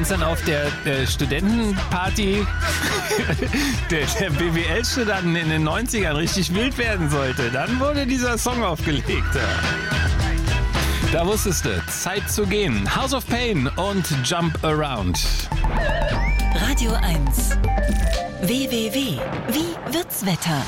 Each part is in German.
dann auf der Studentenparty der BWL-Studenten in den 90ern richtig wild werden sollte, dann wurde dieser Song aufgelegt. Da wusstest du, Zeit zu gehen. House of Pain und Jump Around. Radio 1. WWW. Wie wird's Wetter?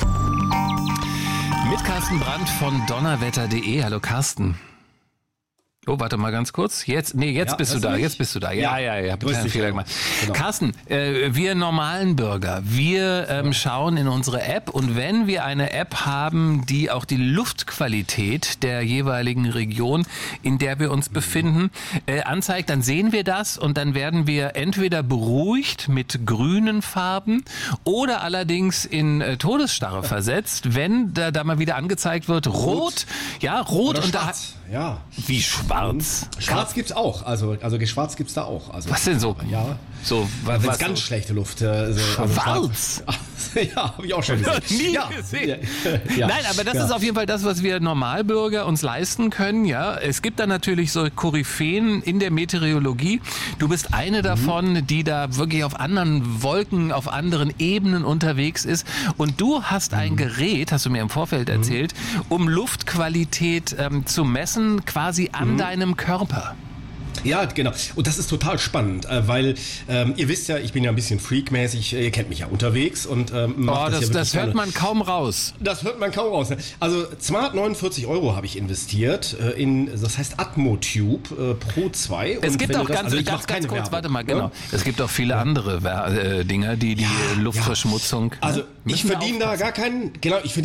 Mit Carsten Brandt von donnerwetter.de. Hallo Carsten. Oh, warte mal ganz kurz. Jetzt bist du da. Jetzt bist du da. Ja. Hab ich einen Fehler gemacht. Genau. Carsten, wir normalen Bürger, wir schauen in unsere App und wenn wir eine App haben, die auch die Luftqualität der jeweiligen Region, in der wir uns befinden, anzeigt, dann sehen wir das und dann werden wir entweder beruhigt mit grünen Farben oder allerdings in Todesstarre versetzt, wenn da mal wieder angezeigt wird, rot. Ja, rot oder und schwarz. Ja. Wie schwarz? Schwarz gibt's auch. Also schwarz gibt's da auch. Also, was denn so? Ja. So, wenn es ganz schlechte Luft. Schwarz? Ja, habe ich auch schon gesehen. Nie gesehen. Ja. Nein, aber das ist auf jeden Fall das, was wir Normalbürger uns leisten können. Ja, es gibt da natürlich so Koryphäen in der Meteorologie. Du bist eine davon, die da wirklich auf anderen Wolken, auf anderen Ebenen unterwegs ist. Und du hast ein Gerät, hast du mir im Vorfeld erzählt, um Luftqualität zu messen, quasi an deinem Körper. Ja, genau. Und das ist total spannend, weil ihr wisst ja, ich bin ja ein bisschen freakmäßig, ihr kennt mich ja unterwegs und das hört man kaum raus. Das hört man kaum raus. Ne? Also 249 € habe ich investiert in, das heißt Atmotube Pro 2. Es gibt auch ganz kurz, Werbung, warte mal, genau. Es gibt auch viele andere Dinger, die Luftverschmutzung. Also ich verdiene da gar kein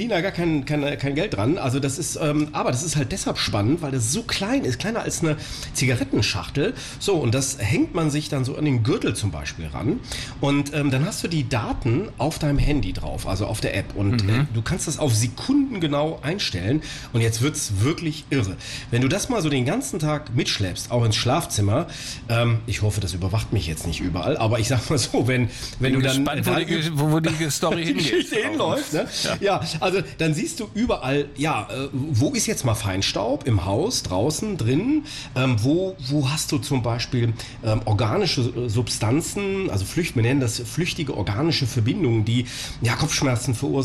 Geld dran. Also das ist, aber das ist halt deshalb spannend, weil das so klein ist, kleiner als eine Zigarettenschachtel. So, und das hängt man sich dann so an den Gürtel zum Beispiel ran. Und dann hast du die Daten auf deinem Handy drauf, also auf der App. Und du kannst das auf Sekunden genau einstellen. Und jetzt wird's wirklich irre. Wenn du das mal so den ganzen Tag mitschleppst, auch ins Schlafzimmer, ich hoffe, das überwacht mich jetzt nicht überall, aber ich sag mal so, wenn du dann... Gespannt, wo die Story hinläuft. Ne? Ja, also dann siehst du überall, wo ist jetzt mal Feinstaub im Haus, draußen, drinnen, wo hast du zum Beispiel organische Substanzen, also wir nennen das flüchtige organische Verbindungen, die Kopfschmerzen verursachen.